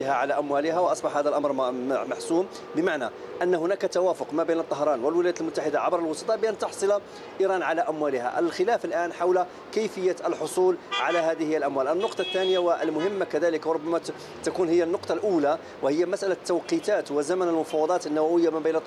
على أموالها، وأصبح هذا الأمر محسوم، بمعنى أن هناك توافق ما بين طهران والولايات المتحدة عبر الوسطاء بأن تحصل إيران على أموالها. الخلاف الآن حول كيفية الحصول على هذه الأموال. النقطة الثانية والمهمة كذلك، وربما تكون هي النقطة الأولى، وهي مسألة توقيتات وزمن المفاوضات النووية ما بين